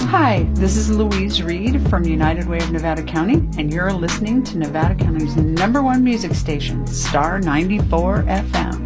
Hi, this is Louise Reed from United Way of Nevada County, and you're listening to Nevada County's #1 music station, Star 94 FM.